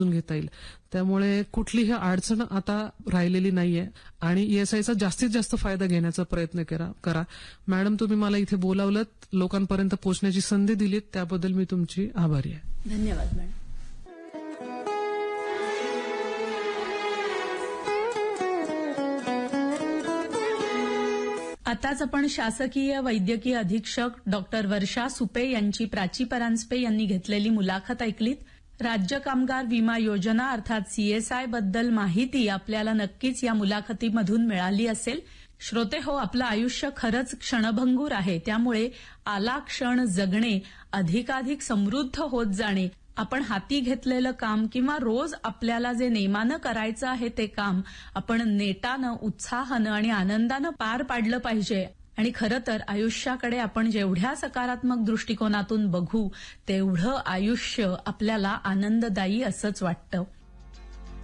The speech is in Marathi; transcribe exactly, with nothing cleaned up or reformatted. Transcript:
घेता येईल. त्यामुळे कुठलीही अडचण आता राहिलेली नाहीये आणि ईएसआयचा जास्तीत जास्त फायदा घेण्याचा प्रयत्न करा. मॅडम, तुम्ही मला इथे बोलावलं, लोकांपर्यंत पोहोचण्याची संधी दिलीत, त्याबद्दल मी तुमची आभारी आहे. धन्यवाद मॅडम. आताच आपण शासकीय वैद्यकीय अधीक्षक डॉक्टर वर्षा सुपे यांची प्राची परांजपे यांनी घेतलेली मुलाखत ऐकलीत. राज्य कामगार विमा योजना अर्थात सीएसआय बद्दल माहिती आपल्याला नक्कीच या मुलाखतीमधून मिळाली असेल. श्रोते हो, आपलं आयुष्य खरंच क्षणभंगूर आहे. त्यामुळे आला क्षण जगणे, अधिकाधिक समृद्ध होत जाणे, आपण हाती घेतलेलं काम किंवा रोज आपल्याला जे नेमानं करायचं आहे ते काम आपण नेटानं, उत्साहानं आणि आनंदानं पार पाडलं पाहिजे. आणि खरं तर आयुष्याकडे आपण जेवढ्या सकारात्मक दृष्टिकोनातून बघू तेवढं आयुष्य आपल्याला आनंददायी असंच वाटतं.